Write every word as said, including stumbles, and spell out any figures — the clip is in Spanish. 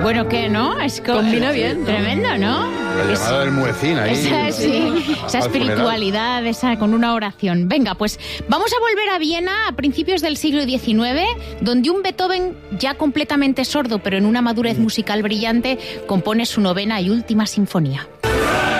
Bueno, ¿qué, no? Es co- Combina bien, ¿no? Tremendo, ¿no? La Es- llamada del muecín ahí. Esa, sí, esa Al espiritualidad, esa con una oración. Venga, pues vamos a volver a Viena a principios del siglo diecinueve, donde un Beethoven ya completamente sordo, pero en una madurez musical brillante, compone su novena y última sinfonía.